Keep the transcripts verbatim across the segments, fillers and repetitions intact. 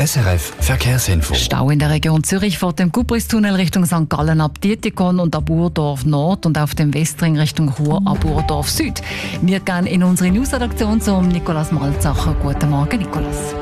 S R F Verkehrsinfo. Stau in der Region Zürich vor dem Gubristunnel Richtung Sankt Gallen ab Dietikon und ab Urdorf Nord und auf dem Westring Richtung Chur ab Urdorf Süd. Wir gehen in unsere Newsredaktion zum Nicolas Malzacher. Guten Morgen, Nicolas.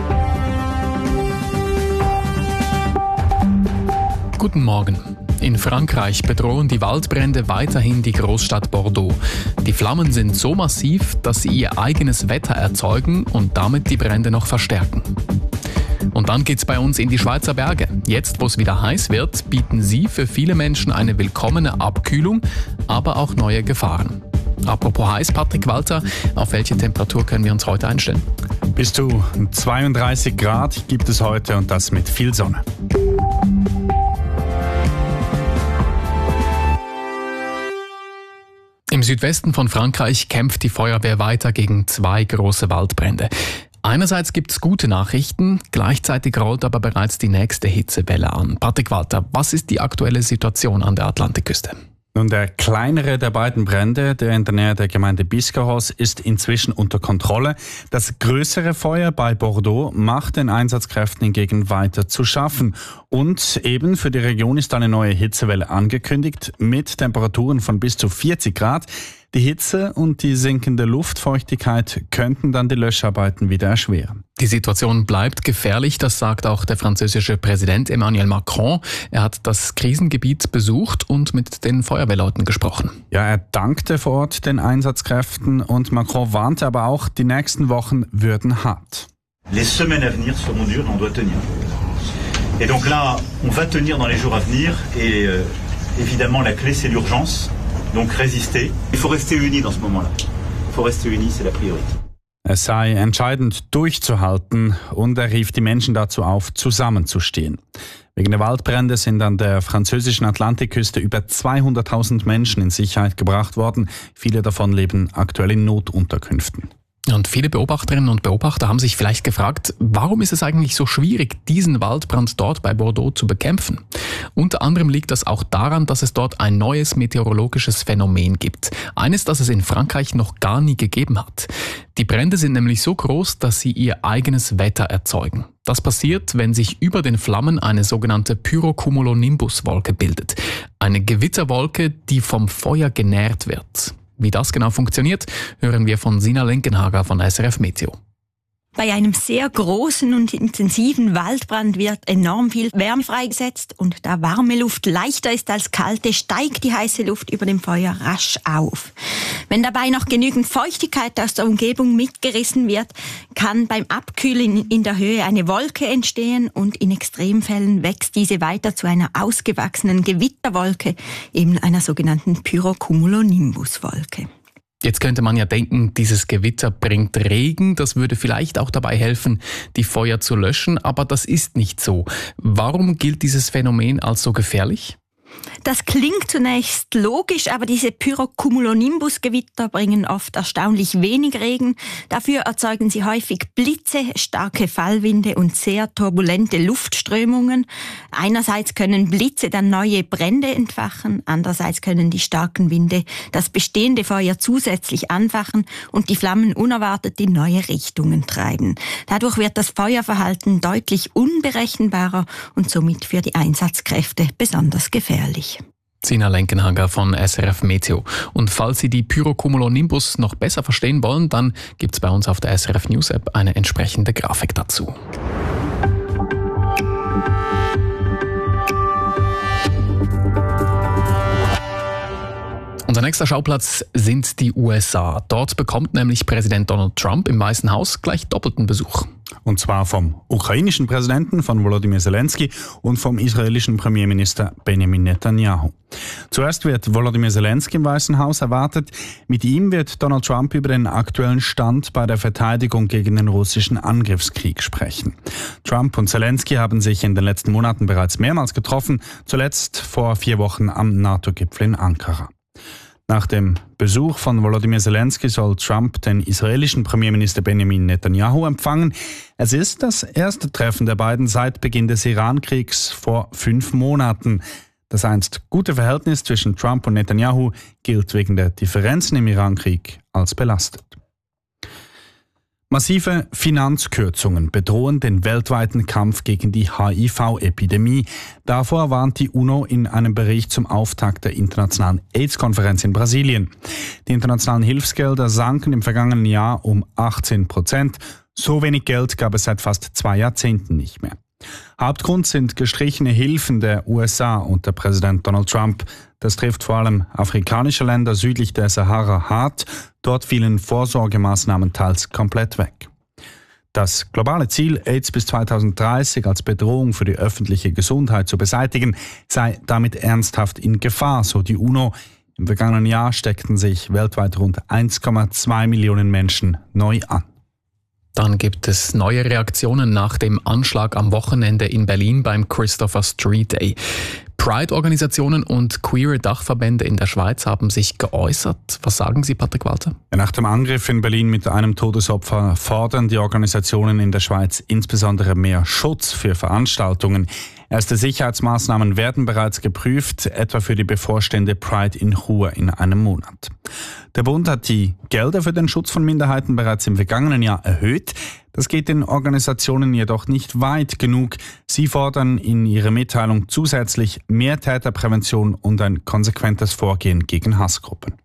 Guten Morgen. In Frankreich bedrohen die Waldbrände weiterhin die Großstadt Bordeaux. Die Flammen sind so massiv, dass sie ihr eigenes Wetter erzeugen und damit die Brände noch verstärken. Und dann geht's bei uns in die Schweizer Berge. Jetzt, wo es wieder heiß wird, bieten sie für viele Menschen eine willkommene Abkühlung, aber auch neue Gefahren. Apropos heiß, Patrick Walter, auf welche Temperatur können wir uns heute einstellen? Bis zu zweiunddreißig Grad gibt es heute und das mit viel Sonne. Im Südwesten von Frankreich kämpft die Feuerwehr weiter gegen zwei große Waldbrände. Einerseits gibt es gute Nachrichten, gleichzeitig rollt aber bereits die nächste Hitzewelle an. Patrick Walter, was ist die aktuelle Situation an der Atlantikküste? Nun, der kleinere der beiden Brände, der in der Nähe der Gemeinde Biscarrosse, ist inzwischen unter Kontrolle. Das größere Feuer bei Bordeaux macht den Einsatzkräften hingegen weiter zu schaffen. Und eben für die Region ist eine neue Hitzewelle angekündigt mit Temperaturen von bis zu vierzig Grad. Die Hitze und die sinkende Luftfeuchtigkeit könnten dann die Löscharbeiten wieder erschweren. Die Situation bleibt gefährlich, das sagt auch der französische Präsident Emmanuel Macron. Er hat das Krisengebiet besucht und mit den Feuerwehrleuten gesprochen. Ja, er dankte vor Ort den Einsatzkräften und Macron warnte aber auch, die nächsten Wochen würden hart. Les semaines à venir seront dures, on doit tenir. Et donc là, on va tenir dans les jours à venir et euh, évidemment la clé c'est l'urgence. Donc résister. Il faut rester unis dans ce moment-là. Il faut rester unis, c'est la priorité. Es sei entscheidend durchzuhalten und er rief die Menschen dazu auf, zusammenzustehen. Wegen der Waldbrände sind an der französischen Atlantikküste über zweihunderttausend Menschen in Sicherheit gebracht worden. Viele davon leben aktuell in Notunterkünften. Und viele Beobachterinnen und Beobachter haben sich vielleicht gefragt, warum ist es eigentlich so schwierig, diesen Waldbrand dort bei Bordeaux zu bekämpfen? Unter anderem liegt das auch daran, dass es dort ein neues meteorologisches Phänomen gibt. Eines, das es in Frankreich noch gar nie gegeben hat. Die Brände sind nämlich so groß, dass sie ihr eigenes Wetter erzeugen. Das passiert, wenn sich über den Flammen eine sogenannte Pyrocumulonimbus-Wolke bildet. Eine Gewitterwolke, die vom Feuer genährt wird. Wie das genau funktioniert, hören wir von Sina Lenkenhager von S R F Meteo. Bei einem sehr großen und intensiven Waldbrand wird enorm viel Wärme freigesetzt und da warme Luft leichter ist als kalte, steigt die heiße Luft über dem Feuer rasch auf. Wenn dabei noch genügend Feuchtigkeit aus der Umgebung mitgerissen wird, kann beim Abkühlen in der Höhe eine Wolke entstehen und in Extremfällen wächst diese weiter zu einer ausgewachsenen Gewitterwolke, eben einer sogenannten Pyrocumulonimbus-Wolke. Jetzt könnte man ja denken, dieses Gewitter bringt Regen, das würde vielleicht auch dabei helfen, die Feuer zu löschen, aber das ist nicht so. Warum gilt dieses Phänomen als so gefährlich? Das klingt zunächst logisch, aber diese Pyrocumulonimbus-Gewitter bringen oft erstaunlich wenig Regen. Dafür erzeugen sie häufig Blitze, starke Fallwinde und sehr turbulente Luftströmungen. Einerseits können Blitze dann neue Brände entfachen, andererseits können die starken Winde das bestehende Feuer zusätzlich anfachen und die Flammen unerwartet in neue Richtungen treiben. Dadurch wird das Feuerverhalten deutlich unberechenbarer und somit für die Einsatzkräfte besonders gefährlich. Sina Lenkenhager von S R F Meteo. Und falls Sie die Pyrocumulonimbus noch besser verstehen wollen, dann gibt es bei uns auf der S R F News App eine entsprechende Grafik dazu. Unser nächster Schauplatz sind die U S A. Dort bekommt nämlich Präsident Donald Trump im Weißen Haus gleich doppelten Besuch. Und zwar vom ukrainischen Präsidenten, von Volodymyr Zelensky, und vom israelischen Premierminister Benjamin Netanyahu. Zuerst wird Volodymyr Zelensky im Weißen Haus erwartet. Mit ihm wird Donald Trump über den aktuellen Stand bei der Verteidigung gegen den russischen Angriffskrieg sprechen. Trump und Zelensky haben sich in den letzten Monaten bereits mehrmals getroffen, zuletzt vor vier Wochen am NATO-Gipfel in Ankara. Nach dem Besuch von Volodymyr Zelensky soll Trump den israelischen Premierminister Benjamin Netanyahu empfangen. Es ist das erste Treffen der beiden seit Beginn des Iran-Kriegs vor fünf Monaten. Das einst gute Verhältnis zwischen Trump und Netanyahu gilt wegen der Differenzen im Iran-Krieg als belastet. Massive Finanzkürzungen bedrohen den weltweiten Kampf gegen die H I V-Epidemie. Davor warnt die UNO in einem Bericht zum Auftakt der internationalen AIDS-Konferenz in Brasilien. Die internationalen Hilfsgelder sanken im vergangenen Jahr um achtzehn Prozent. So wenig Geld gab es seit fast zwei Jahrzehnten nicht mehr. Hauptgrund sind gestrichene Hilfen der U S A unter Präsident Donald Trump. Das trifft vor allem afrikanische Länder südlich der Sahara hart. Dort fielen Vorsorgemaßnahmen teils komplett weg. Das globale Ziel, AIDS bis zweitausenddreißig als Bedrohung für die öffentliche Gesundheit zu beseitigen, sei damit ernsthaft in Gefahr, so die UNO. Im vergangenen Jahr steckten sich weltweit rund eins Komma zwei Millionen Menschen neu an. Dann gibt es neue Reaktionen nach dem Anschlag am Wochenende in Berlin beim Christopher Street Day. Pride-Organisationen und queere Dachverbände in der Schweiz haben sich geäußert. Was sagen Sie, Patrick Walter? Nach dem Angriff in Berlin mit einem Todesopfer fordern die Organisationen in der Schweiz insbesondere mehr Schutz für Veranstaltungen. Erste Sicherheitsmaßnahmen werden bereits geprüft, etwa für die bevorstehende Pride in Chur in einem Monat. Der Bund hat die Gelder für den Schutz von Minderheiten bereits im vergangenen Jahr erhöht. Das geht den Organisationen jedoch nicht weit genug. Sie fordern in ihrer Mitteilung zusätzlich mehr Täterprävention und ein konsequentes Vorgehen gegen Hassgruppen.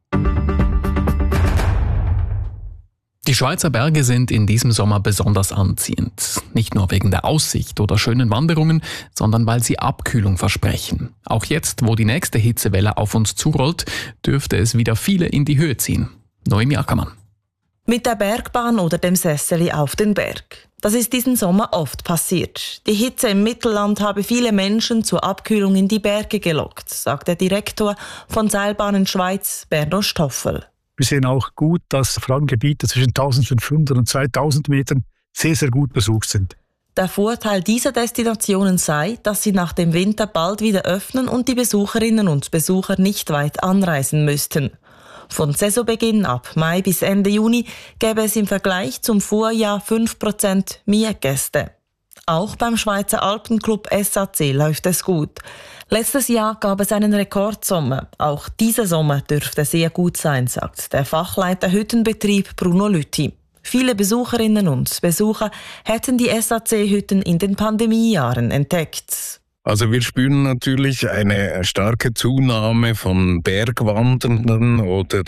Die Schweizer Berge sind in diesem Sommer besonders anziehend. Nicht nur wegen der Aussicht oder schönen Wanderungen, sondern weil sie Abkühlung versprechen. Auch jetzt, wo die nächste Hitzewelle auf uns zurollt, dürfte es wieder viele in die Höhe ziehen. Noemi Ackermann. Mit der Bergbahn oder dem Sesseli auf den Berg. Das ist diesen Sommer oft passiert. Die Hitze im Mittelland habe viele Menschen zur Abkühlung in die Berge gelockt, sagt der Direktor von Seilbahnen Schweiz, Berno Stoffel. Wir sehen auch gut, dass vor allem Gebiete zwischen eintausendfünfhundert und zweitausend Metern sehr, sehr gut besucht sind. Der Vorteil dieser Destinationen sei, dass sie nach dem Winter bald wieder öffnen und die Besucherinnen und Besucher nicht weit anreisen müssten. Von Saisonbeginn ab Mai bis Ende Juni gäbe es im Vergleich zum Vorjahr fünf Prozent mehr Gäste. Auch beim Schweizer Alpenclub S A C läuft es gut. Letztes Jahr gab es einen Rekordsommer. Auch dieser Sommer dürfte sehr gut sein, sagt der Fachleiter Hüttenbetrieb Bruno Lüthi. Viele Besucherinnen und Besucher hätten die S A C-Hütten in den Pandemiejahren entdeckt. Also wir spüren natürlich eine starke Zunahme von Bergwandernden oder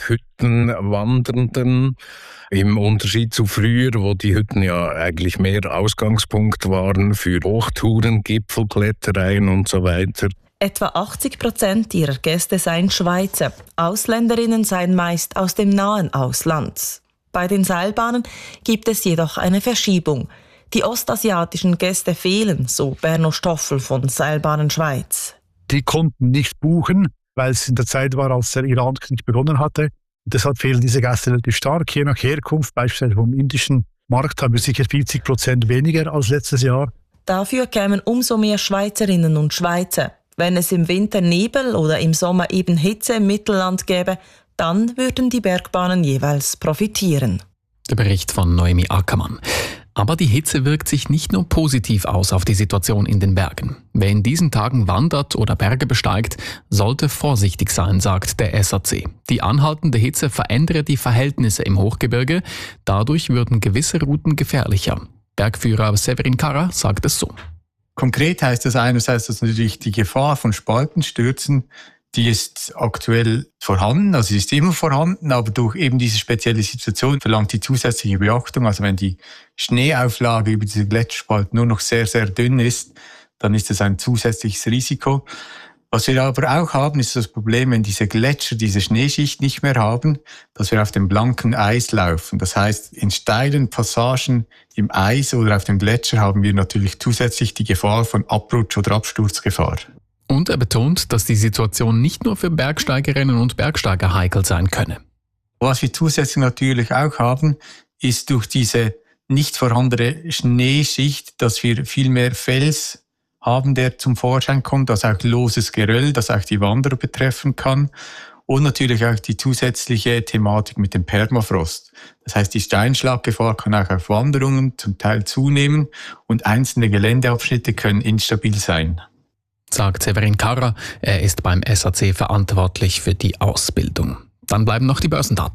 Hüttenwandernden. Im Unterschied zu früher, wo die Hütten ja eigentlich mehr Ausgangspunkt waren für Hochtouren, Gipfelklettereien und so weiter. Etwa achtzig Prozent ihrer Gäste seien Schweizer. Ausländerinnen seien meist aus dem nahen Ausland. Bei den Seilbahnen gibt es jedoch eine Verschiebung. Die ostasiatischen Gäste fehlen, so Berno Stoffel von Seilbahnen Schweiz. Die konnten nicht buchen, weil es in der Zeit war, als der Irankrieg begonnen hatte. Deshalb fehlen diese Gäste relativ stark. Je nach Herkunft, beispielsweise vom indischen Markt, haben wir sicher vierzig Prozent weniger als letztes Jahr. Dafür kämen umso mehr Schweizerinnen und Schweizer. Wenn es im Winter Nebel oder im Sommer eben Hitze im Mittelland gäbe, dann würden die Bergbahnen jeweils profitieren. Der Bericht von Noemi Ackermann. Aber die Hitze wirkt sich nicht nur positiv aus auf die Situation in den Bergen. Wer in diesen Tagen wandert oder Berge besteigt, sollte vorsichtig sein, sagt der S A C. Die anhaltende Hitze verändere die Verhältnisse im Hochgebirge. Dadurch würden gewisse Routen gefährlicher. Bergführer Severin Karra sagt es so. Konkret heißt das einerseits, dass natürlich die Gefahr von Spaltenstürzen, die ist aktuell vorhanden, also sie ist immer vorhanden, aber durch eben diese spezielle Situation verlangt die zusätzliche Beachtung. Also wenn die Schneeauflage über diese Gletscherspalt nur noch sehr, sehr dünn ist, dann ist das ein zusätzliches Risiko. Was wir aber auch haben, ist das Problem, wenn diese Gletscher diese Schneeschicht nicht mehr haben, dass wir auf dem blanken Eis laufen. Das heißt, in steilen Passagen im Eis oder auf dem Gletscher haben wir natürlich zusätzlich die Gefahr von Abrutsch- oder Absturzgefahr. Und er betont, dass die Situation nicht nur für Bergsteigerinnen und Bergsteiger heikel sein könne. Was wir zusätzlich natürlich auch haben, ist durch diese nicht vorhandene Schneeschicht, dass wir viel mehr Fels haben, der zum Vorschein kommt, also auch loses Geröll, das auch die Wanderer betreffen kann. Und natürlich auch die zusätzliche Thematik mit dem Permafrost. Das heißt, die Steinschlaggefahr kann auch auf Wanderungen zum Teil zunehmen und einzelne Geländeabschnitte können instabil sein. Sagt Severin Karra, er ist beim S A C verantwortlich für die Ausbildung. Dann bleiben noch die Börsendaten.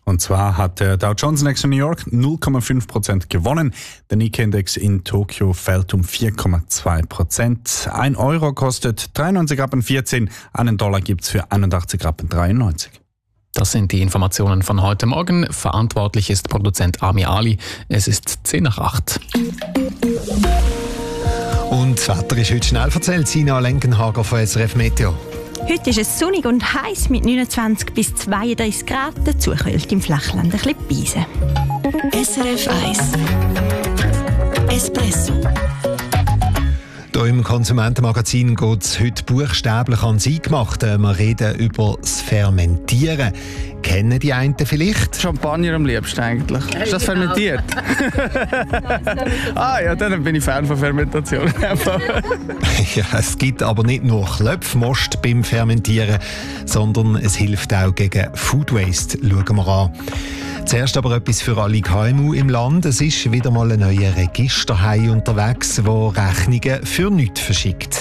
Und zwar hat der Dow Jones Index in New York null Komma fünf Prozent gewonnen. Der Nikkei-Index in Tokio fällt um vier Komma zwei Prozent. Ein Euro kostet dreiundneunzig Komma vierzehn Rappen, einen Dollar gibt's für einundachtzig Komma dreiundneunzig Rappen. Das sind die Informationen von heute Morgen. Verantwortlich ist Produzent Ami Ali. Es ist zehn nach acht. Und das Wetter ist heute schnell erzählt. Sina Lenkenhager von S R F Meteo. Heute ist es sonnig und heiß mit neunundzwanzig bis zweiunddreißig Grad. Dazu kühlt im Flachland ein bisschen Beise. S R F eins Espresso. Hier im Konsumentenmagazin geht es heute buchstäblich ans Eingemachte. Wir reden über das Fermentieren. Kennen die einen vielleicht? Champagner am liebsten eigentlich. Ist das fermentiert? Ah ja, dann bin ich Fan von Fermentation. Ja, es gibt aber nicht nur Klopfmost beim Fermentieren, sondern es hilft auch gegen Food Waste. Schauen wir an. Zuerst aber etwas für alle K M U im Land. Es ist wieder mal ein neuer Registerhai unterwegs, der Rechnungen für nichts verschickt.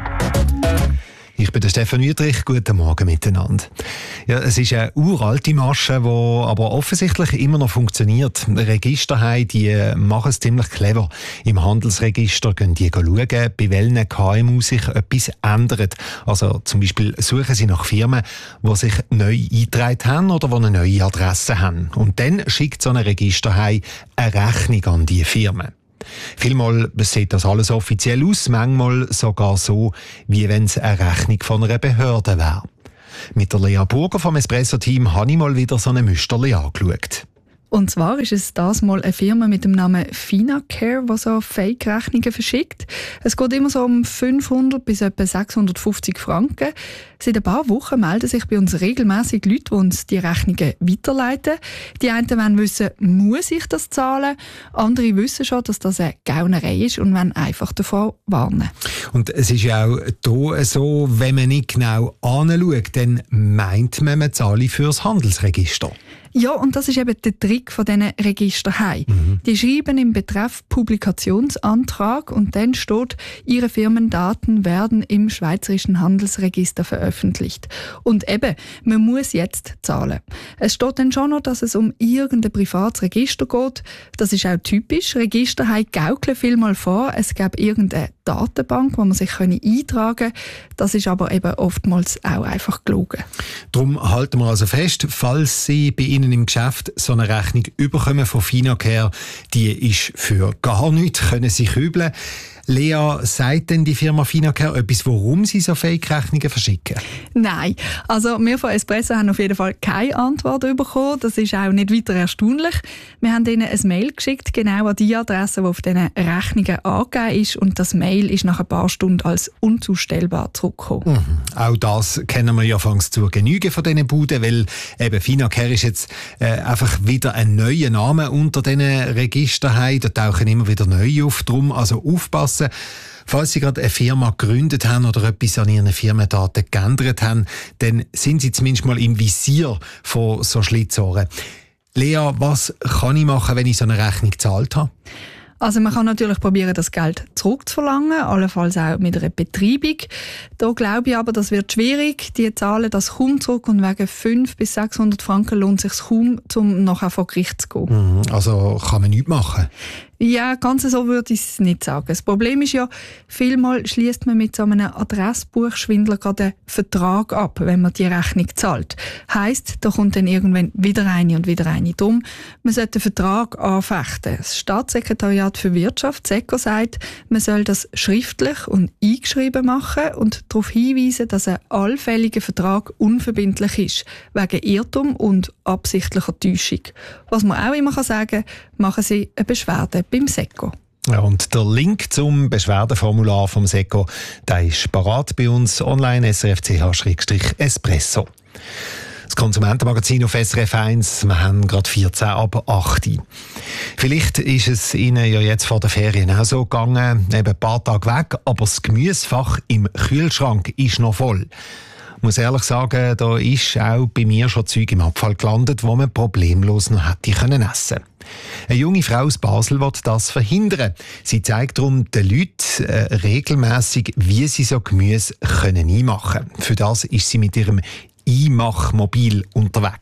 Ich bin der Stefan Wüthrich. Guten Morgen miteinander. Ja, es ist eine uralte Masche, die aber offensichtlich immer noch funktioniert. Registerhai, die machen es ziemlich clever. Im Handelsregister gehen die schauen, bei welchen K M U sich etwas ändert. Also zum Beispiel suchen sie nach Firmen, die sich neu eingetragen haben oder die eine neue Adresse haben. Und dann schickt so ein Registerhai eine Rechnung an diese Firmen. Vielmal sieht das alles offiziell aus, manchmal sogar so, wie wenn es eine Rechnung von einer Behörde wäre. Mit der Lea Burger vom Espresso-Team habe ich mal wieder so eine Müsterli angeschaut. Und zwar ist es das mal eine Firma mit dem Namen Finacare, die so Fake-Rechnungen verschickt. Es geht immer so um fünfhundert bis etwa sechshundertfünfzig Franken. Seit ein paar Wochen melden sich bei uns regelmäßig Leute, die uns die Rechnungen weiterleiten. Die einen wollen wissen, muss ich das zahlen? Andere wissen schon, dass das eine Gaunerei ist und wollen einfach davor warnen. Und es ist ja auch hier so, wenn man nicht genau anschaut, dann meint man, man zahle fürs Handelsregister. Ja, und das ist eben der Trick von diesen Registerhai. Mhm. Die schreiben im Betreff Publikationsantrag und dann steht, ihre Firmendaten werden im Schweizerischen Handelsregister veröffentlicht. Und eben, man muss jetzt zahlen. Es steht dann schon noch, dass es um irgendein privates Register geht. Das ist auch typisch. Registerhai gaukeln vielmal vor, es gäbe irgendeine Datenbank, wo man sich eintragen kann. Das ist aber eben oftmals auch einfach gelogen. Darum halten wir also fest, falls Sie bei Ihnen im Geschäft so eine Rechnung überkommen von Finacare, die ist für gar nichts, können Sie kübeln. Lea, sagt denn die Firma Finacare etwas, warum sie so Fake-Rechnungen verschicken? Nein, also wir von Espresso haben auf jeden Fall keine Antwort bekommen. Das ist auch nicht weiter erstaunlich. Wir haben ihnen ein Mail geschickt, genau an die Adresse, die auf diesen Rechnungen angegeben ist. Und das Mail ist nach ein paar Stunden als unzustellbar zurückgekommen. Mhm. Auch das kennen wir ja anfangs zur Genüge von diesen Buden, weil eben Finacare ist jetzt äh, einfach wieder ein neuer Name unter diesen Registern. Da tauchen immer wieder neue auf. Drum also aufpassen. Falls Sie gerade eine Firma gegründet haben oder etwas an Ihren Firmendaten geändert haben, dann sind Sie zumindest mal im Visier von so Schlitzohren. Lea, was kann ich machen, wenn ich so eine Rechnung gezahlt habe? Also man kann natürlich probieren, das Geld zurückzuverlangen, allenfalls auch mit einer Betreibung. Da glaube ich aber, das wird schwierig. Die zahlen das kaum zurück und wegen fünfhundert bis sechshundert Franken lohnt es sich kaum, um nachher vor Gericht zu gehen. Also kann man nichts machen? Ja, ganz so würde ich es nicht sagen. Das Problem ist ja, vielmal schließt man mit so einem Adressbuchschwindler gerade einen Vertrag ab, wenn man die Rechnung zahlt. Heisst, da kommt dann irgendwann wieder eine und wieder eine. Darum, man sollte den Vertrag anfechten. Das Staatssekretariat für Wirtschaft, SECO, sagt, man soll das schriftlich und eingeschrieben machen und darauf hinweisen, dass ein allfälliger Vertrag unverbindlich ist, wegen Irrtum und absichtlicher Täuschung. Was man auch immer sagen kann, machen Sie eine Beschwerde beim SECO. Ja, und der Link zum Beschwerdeformular vom SECO, der ist parat bei uns online, S R F C H Espresso. Das Konsumentenmagazin auf S R F eins, wir haben gerade vierzehn ab acht. Vielleicht ist es Ihnen ja jetzt vor den Ferien auch so gegangen, eben ein paar Tage weg, aber das Gemüsefach im Kühlschrank ist noch voll. Ich muss ehrlich sagen, da ist auch bei mir schon Zeug im Abfall gelandet, wo man problemlos noch hätte können essen. Eine junge Frau aus Basel will das verhindern. Sie zeigt darum den Leuten äh, regelmässig, wie sie so Gemüse können einmachen können. Für das ist sie mit ihrem Einmachmobil unterwegs.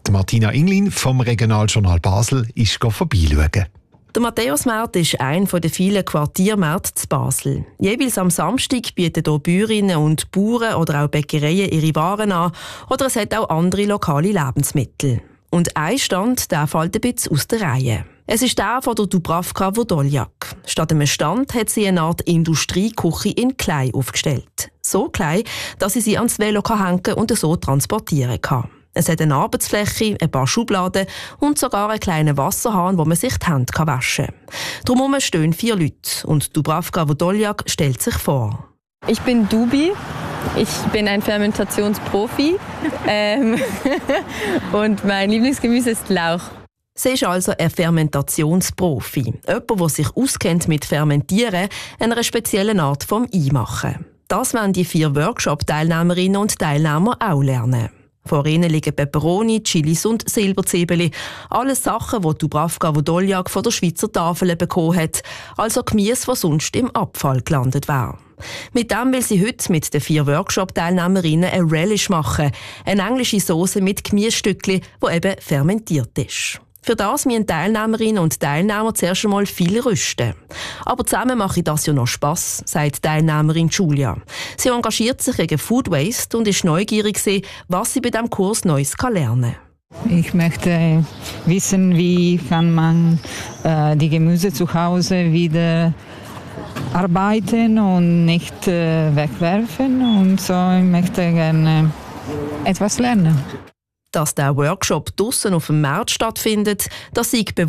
Die Martina Inglin vom Regionaljournal Basel ist vorbeischauen. Der Matthäusmarkt ist einer der vielen Quartiermärkte zu Basel. Jeweils am Samstag bieten hier Bäuerinnen und Bauern oder auch Bäckereien ihre Waren an oder es hat auch andere lokale Lebensmittel. Und ein Stand der fällt ein bisschen aus der Reihe. Es ist der von der Dubravka Vodoljak. Statt einem Stand hat sie eine Art Industrieküche in Klei aufgestellt. So klein, dass sie sie ans Velo hängen und so transportieren kann. Es hat eine Arbeitsfläche, ein paar Schubladen und sogar einen kleinen Wasserhahn, wo man sich die Hände waschen kann. Drumherum stehen vier Leute und Dubravka Vodoljak stellt sich vor. Ich bin Dubi, ich bin ein Fermentationsprofi ähm, und mein Lieblingsgemüse ist Lauch. Sie ist also ein Fermentationsprofi, jemand, der sich auskennt mit Fermentieren, einer speziellen Art vom Einmachen. Das werden die vier Workshop-Teilnehmerinnen und Teilnehmer auch lernen. Vor ihnen liegen Peperoni, Chilis und Silberzwiebeln. Alles Sachen, die Dubravka Vodoljak von der Schweizer Tafel bekommen hat. Also Gemüse, das sonst im Abfall gelandet wäre. Mit dem will sie heute mit den vier Workshop-Teilnehmerinnen ein Relish machen. Eine englische Sauce mit Gemüsestückchen, die eben fermentiert ist. Für das müssen Teilnehmerinnen und Teilnehmer zuerst einmal viel rüsten. Aber zusammen mache das ja noch Spass, sagt Teilnehmerin Julia. Sie engagiert sich gegen Food Waste und ist neugierig, was sie bei diesem Kurs Neues lernen kann. Ich möchte wissen, wie kann man äh, die Gemüse zu Hause wieder arbeiten und nicht äh, wegwerfen. Und so ich möchte gerne etwas lernen. Dass der Workshop draussen auf dem Markt stattfindet, das sei bewusst